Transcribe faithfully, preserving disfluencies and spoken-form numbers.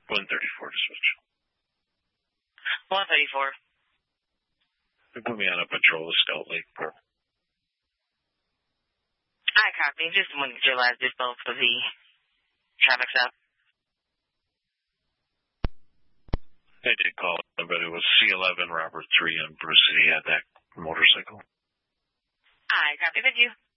one thirty-four to switch. one thirty-four. They put me on a patrol of Scout Lake Park. I copy. Just wanted to get your last dispo for the traffic stop. I did call it, but it was C eleven Robert three on Bruce City had that motorcycle. I copy. Thank you.